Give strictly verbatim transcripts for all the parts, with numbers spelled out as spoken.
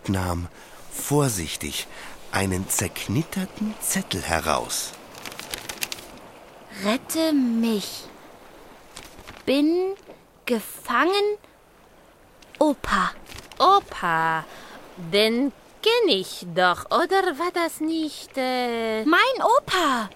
und nahm vorsichtig einen zerknitterten Zettel heraus. Rette mich. Bin gefangen. Opa. Opa, den kenn ich doch, oder war das nicht... Äh... Mein Opa.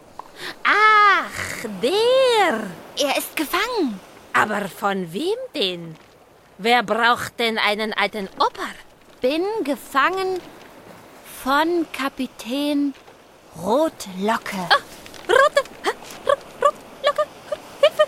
Ach, der. Er ist gefangen. Aber von wem denn? Wer braucht denn einen alten Opa? Bin gefangen von Kapitän Rotlocke. Ah, Rote, Rotlocke, Hilfe!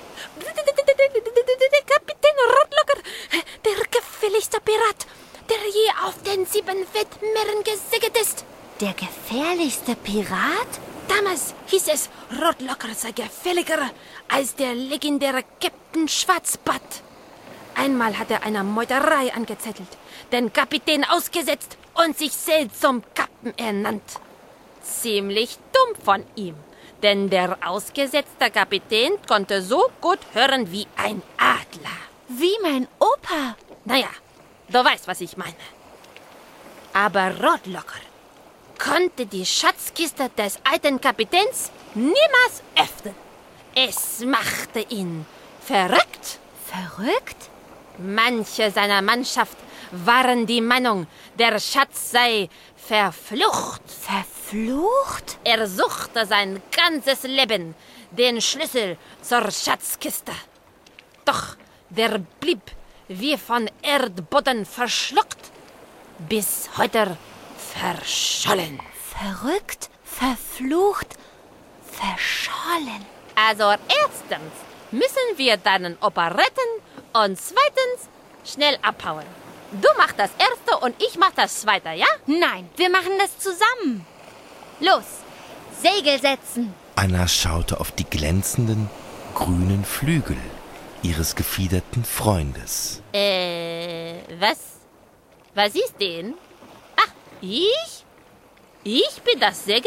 Der Kapitän Rotlocke, der gefährlichste Pirat, der je auf den sieben Weltmeeren gesegelt ist. Der gefährlichste Pirat? Damals hieß es, Rotlocker sei gefährlicher als der legendäre Captain Schwarzbart. Einmal hat er einer Meuterei angezettelt, den Kapitän ausgesetzt und sich selbst zum Kapitän ernannt. Ziemlich dumm von ihm, denn der ausgesetzte Kapitän konnte so gut hören wie ein Adler. Wie mein Opa. Naja, du weißt, was ich meine. Aber Rotlocker konnte die Schatzkiste des alten Kapitäns niemals öffnen. Es machte ihn verrückt. Verrückt? Manche seiner Mannschaft waren die Meinung, der Schatz sei verflucht. Verflucht? Er suchte sein ganzes Leben den Schlüssel zur Schatzkiste. Doch der blieb wie von Erdboden verschluckt, bis heute verschollen. Verrückt, verflucht, verschollen. Also erstens müssen wir deinen Opa retten und zweitens schnell abhauen. Du machst das erste und ich mach das zweite, ja? Nein, wir machen das zusammen. Los, Segel setzen. Anna schaute auf die glänzenden, grünen Flügel ihres gefiederten Freundes. Äh, was? Was ist denn? Ach, ich? Ich bin das Segel?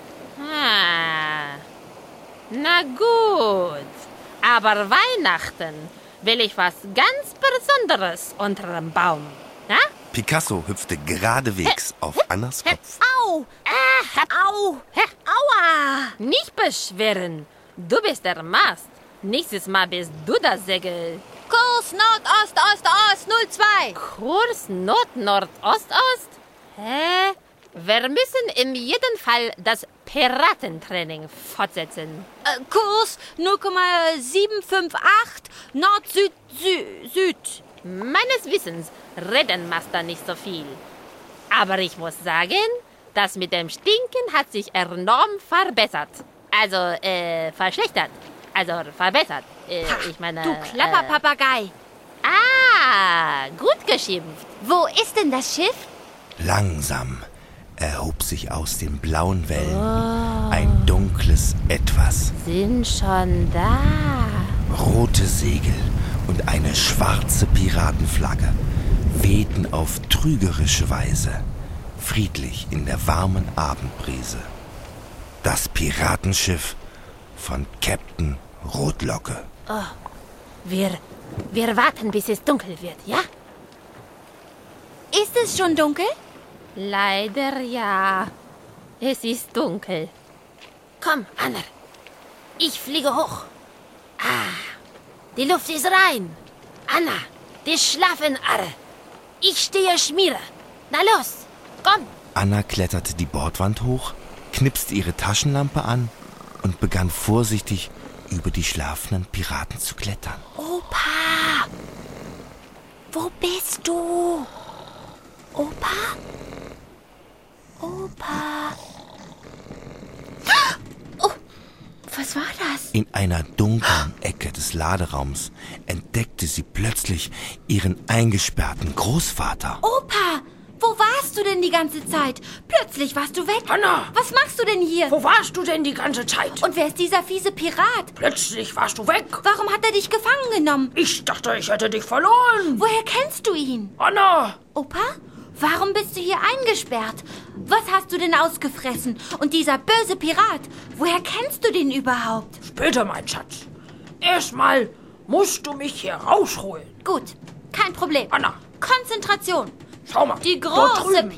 Ah, na gut. Aber Weihnachten will ich was ganz Besonderes unter dem Baum. Ja? Picasso hüpfte geradewegs auf Annas Kopf. Au! Ah, au! Aua! Nicht beschweren. Du bist der Mast. Nächstes Mal bist du das Segel. Kurs Nordost-Ost-Ost null zwei. Kurs Nord-Nord-Ost-Ost? Hä? Wir müssen in jedem Fall das Piratentraining fortsetzen. Äh, Kurs null Komma sieben fünf acht Nord-Süd-Süd. Meines Wissens reden Master nicht so viel. Aber ich muss sagen, das mit dem Stinken hat sich enorm verbessert. Also, äh, verschlechtert. Also, verbessert. Äh, ich meine... Du Klapperpapagei. Äh, ah, gut geschimpft. Wo ist denn das Schiff? Langsam erhob sich aus den blauen Wellen oh. ein dunkles Etwas. Sind schon da. Rote Segel und eine schwarze Piratenflagge wehten auf trügerische Weise, friedlich in der warmen Abendbrise. Das Piratenschiff von Captain Rotlocke. Oh, wir, wir warten, bis es dunkel wird, ja? Ist es schon dunkel? Leider ja. Es ist dunkel. Komm, Anna. Ich fliege hoch. Ah, die Luft ist rein. Anna, die schlafen alle. Ich stehe Schmiere. Na los, komm. Anna kletterte die Bordwand hoch, knipste ihre Taschenlampe an und begann vorsichtig über die schlafenden Piraten zu klettern. Opa! Wo bist du? Opa? Opa? Oh, was war das? In einer dunklen Ecke des Laderaums entdeckte sie plötzlich ihren eingesperrten Großvater. Opa! Wo warst du denn die ganze Zeit? Plötzlich warst du weg. Anna! Was machst du denn hier? Wo warst du denn die ganze Zeit? Und wer ist dieser fiese Pirat? Plötzlich warst du weg. Warum hat er dich gefangen genommen? Ich dachte, ich hätte dich verloren. Woher kennst du ihn? Anna! Opa, warum bist du hier eingesperrt? Was hast du denn ausgefressen? Und dieser böse Pirat, woher kennst du den überhaupt? Später, mein Schatz. Erstmal musst du mich hier rausholen. Gut, kein Problem. Anna! Konzentration. Schau mal. Die dort große drüben.